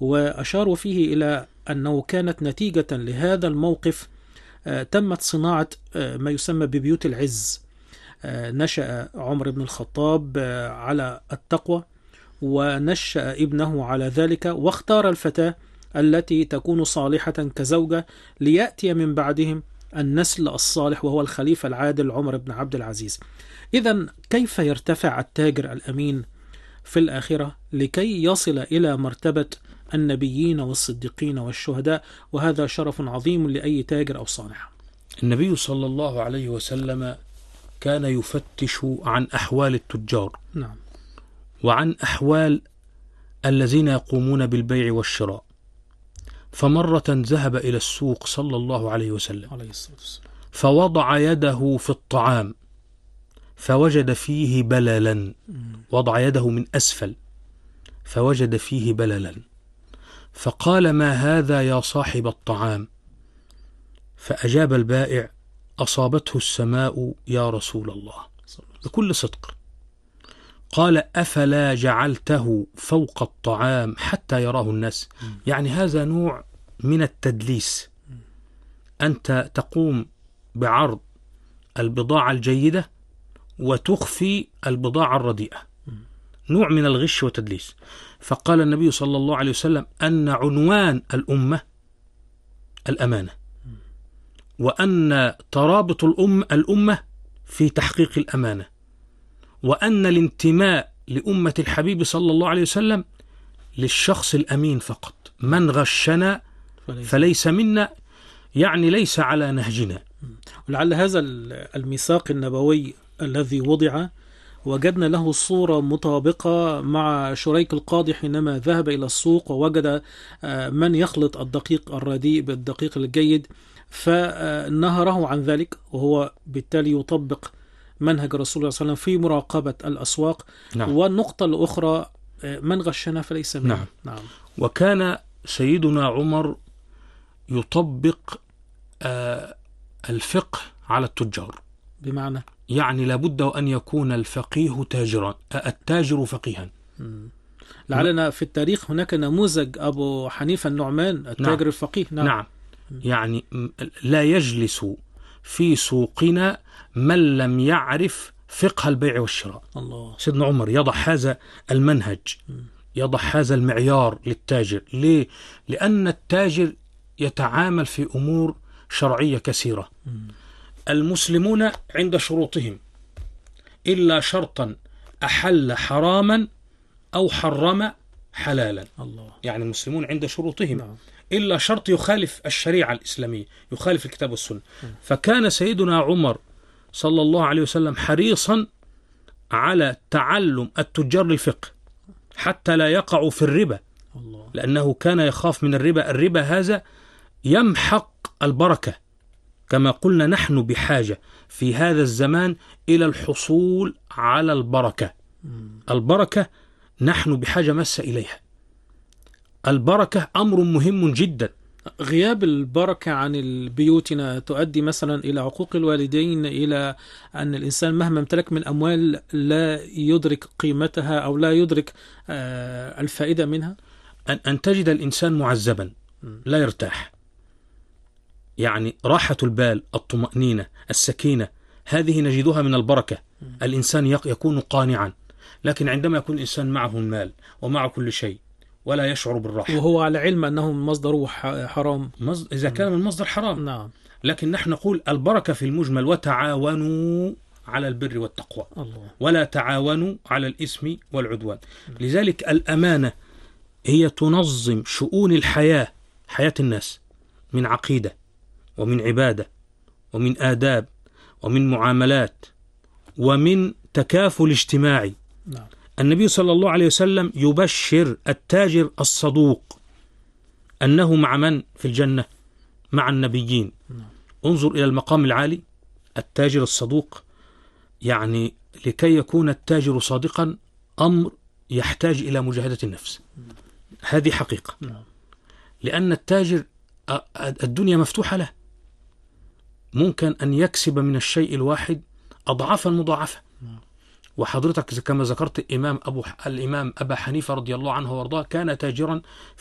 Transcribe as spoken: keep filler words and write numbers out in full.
وأشاروا فيه إلى أنه كانت نتيجة لهذا الموقف تمت صناعة ما يسمى ببيوت العز. نشأ عمر بن الخطاب على التقوى، ونشأ ابنه على ذلك، واختار الفتاة التي تكون صالحة كزوجة ليأتي من بعدهم النسل الصالح وهو الخليفة العادل عمر بن عبد العزيز. إذن كيف يرتفع التاجر الأمين في الآخرة لكي يصل إلى مرتبة النبيين والصديقين والشهداء؟ وهذا شرف عظيم لأي تاجر أو صانع. النبي صلى الله عليه وسلم كان يفتش عن أحوال التجار، نعم، وعن أحوال الذين يقومون بالبيع والشراء. فمرة ذهب إلى السوق صلى الله عليه وسلم عليه الصلاة والسلام، فوضع يده في الطعام فوجد فيه بللا، وضع يده من أسفل فوجد فيه بللا، فقال: ما هذا يا صاحب الطعام؟ فأجاب البائع: أصابته السماء يا رسول الله، بكل صدق. قال: أفلا جعلته فوق الطعام حتى يراه الناس؟ يعني هذا نوع من التدليس، أنت تقوم بعرض البضاعة الجيدة وتخفي البضاعة الرديئة، نوع من الغش والتدليس. فقال النبي صلى الله عليه وسلم أن عنوان الأمة الأمانة، وأن ترابط الأم الأمة في تحقيق الأمانة، وأن الانتماء لأمة الحبيب صلى الله عليه وسلم للشخص الأمين فقط. من غشنا فليس منا، يعني ليس على نهجنا. ولعل هذا الميثاق النبوي الذي وضع وجدنا له صورة مطابقة مع شريك القاضي حينما ذهب إلى السوق ووجد من يخلط الدقيق الرديء بالدقيق الجيد، فنهره عن ذلك، وهو بالتالي يطبق منهج رسول الله صلى الله عليه وسلم في مراقبة الأسواق. نعم. والنقطة الأخرى: من غشنا فليس منا. نعم. نعم. وكان سيدنا عمر يطبق آه الفقه على التجار، بمعنى يعني لابد أن يكون الفقيه تاجرا، التاجر فقيها. م. لعلنا في التاريخ هناك نموذج أبو حنيفة النعمان التاجر نعم. الفقيه. نعم. نعم. يعني لا يجلس في سوقنا من لم يعرف فقه البيع والشراء. الله. سيدنا عمر يضع هذا المنهج، يضع هذا المعيار للتاجر. ليه؟ لأن التاجر يتعامل في أمور شرعية كثيرة. المسلمون عند شروطهم إلا شرطا أحل حراما أو حرم حلالا. الله. يعني المسلمون عند شروطهم نعم. إلا شرط يخالف الشريعة الإسلامية، يخالف الكتاب والسنة. فكان سيدنا عمر صلى الله عليه وسلم حريصا على تعلم التجار للفقه حتى لا يقعوا في الربا، الله. لأنه كان يخاف من الربا. الربا هذا يمحق البركة، كما قلنا نحن بحاجة في هذا الزمان إلى الحصول على البركة. البركة نحن بحاجة ماسة إليها. البركة أمر مهم جدا. غياب البركة عن بيوتنا تؤدي مثلا إلى عقوق الوالدين، إلى أن الإنسان مهما امتلك من أموال لا يدرك قيمتها أو لا يدرك الفائدة منها. أن, أن تجد الإنسان معذبا لا يرتاح، يعني راحة البال، الطمأنينة، السكينة، هذه نجدها من البركة. الإنسان يكون قانعا. لكن عندما يكون الإنسان معه المال ومعه كل شيء ولا يشعر بالراحة، وهو على علم أنه مصدره حرام، مصدر إذا كان من مصدر حرام. نعم. لكن نحن نقول البركة في المجمل: وتعاونوا على البر والتقوى، الله. ولا تعاونوا على الإثم والعدوان. لذلك الأمانة هي تنظم شؤون الحياة، حياة الناس، من عقيدة ومن عبادة ومن آداب ومن معاملات ومن تكافل اجتماعي. نعم. النبي صلى الله عليه وسلم يبشر التاجر الصدوق أنه مع من في الجنة؟ مع النبيين. نعم. انظر إلى المقام العالي، التاجر الصدوق. يعني لكي يكون التاجر صادقا أمر يحتاج إلى مجاهدة النفس. هذه حقيقة. نعم. لأن التاجر الدنيا مفتوحة له، ممكن أن يكسب من الشيء الواحد أضعافا مضاعفة. وحضرتك كما ذكرت الإمام أبو الإمام أبا حنيفة رضي الله عنه وارضاه كان تاجرا